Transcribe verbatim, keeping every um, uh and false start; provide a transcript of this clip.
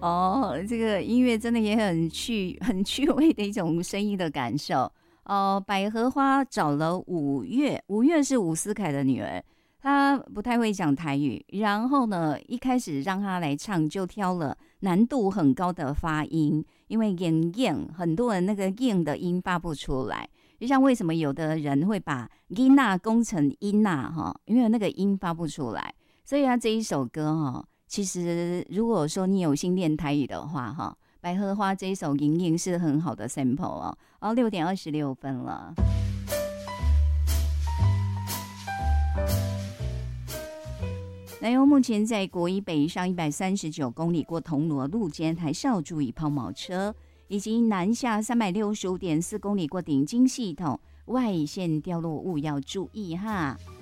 哦，这个音乐真的也很趣很趣味的一种声音的感受。哦，百合花找了五月，五月是伍思凯的女儿，她不太会讲台语，然后呢，一开始让她来唱，就挑了难度很高的发音，因为硬硬，很多人那个硬的音发不出来。就像为什么有的人会把音呐攻成音呐哈，因为那个音发不出来，所以他这一首歌哈，其实如果说你有心练台语的话哈。百合花这一首莹莹是很好的 sample 哦，哦，六点二十六分了。南邮目前在国一北上一百三十九公里过铜锣路间，还是要注意抛锚车，以及南下三百六十五点四公里过顶金系统外线掉落物要注意哈。